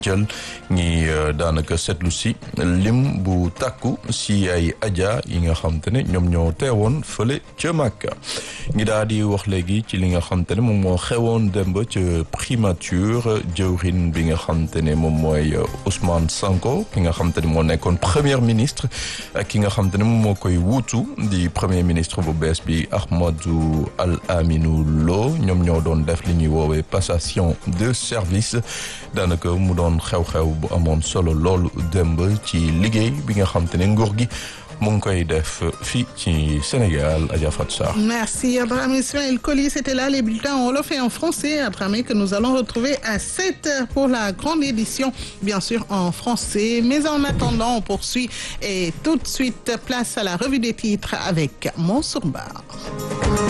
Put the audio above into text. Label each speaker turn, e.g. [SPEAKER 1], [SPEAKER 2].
[SPEAKER 1] jël ñi daanaka seetlu si lim bu takku si ay aja yi nga xam te ne ñoom ñoo teewoon fële ca Makka ñi daal di wax léegi ci li nga xam te ne moom moo xewoon démb ca primature jëwrin bi nga xam te ne moom mooy Ousmane Sonko ki nga xam te ne moo nekkoon premier ministre ak ki nga xam te ne moom moo koy wuutu di premier ministre bu bees bi Ahmadou Al Aminou Lo ñoom ñoo doon def li ñuy woowee passation de service daanaka mu doon xew-xew bu amoon solo loolu démb ci liggéey bi nga xam te ne nguur gi mu ngi koy def fii ci Sénégal. Adja Fatou Sarr.
[SPEAKER 2] Merci Adramé Ismaël Coly, c'était là les bulletins en wolof et en français, Adramé, que nous allons retrouver à 7h pour la grande édition, bien sûr en français. Mais en attendant, on poursuit et tout de suite place à la revue des titres avec Mansour Ba.